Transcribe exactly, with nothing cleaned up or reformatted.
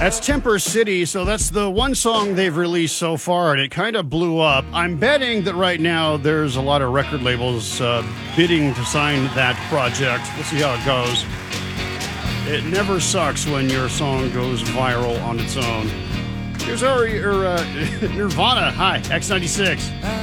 That's Temper City, so that's the one song they've released so far, and it kind of blew up. I'm betting that right now there's a lot of record labels uh, bidding to sign that project. We'll see how it goes. It never sucks when your song goes viral on its own. Here's our, our uh, Nirvana. Hi, X ninety-six.